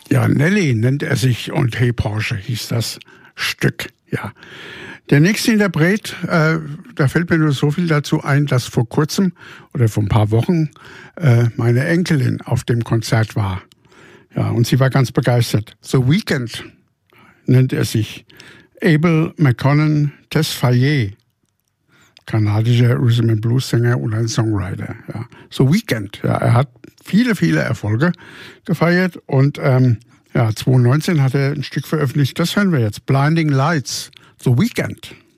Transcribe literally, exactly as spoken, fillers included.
Ja, Nelly nennt er sich und Hey Porsche hieß das Stück, ja. Der nächste Interpret, äh, da fällt mir nur so viel dazu ein, dass vor kurzem oder vor ein paar Wochen äh, meine Enkelin auf dem Konzert war. Ja, und sie war ganz begeistert. The Weeknd nennt er sich. Abel McConnell Tesfaye, kanadischer Rhythm and Blues Sänger und ein Songwriter. Ja. The Weeknd, ja, er hat viele, viele Erfolge gefeiert und ähm, ja, zwanzig neunzehn hat er ein Stück veröffentlicht. Das hören wir jetzt. Blinding Lights. The Weeknd.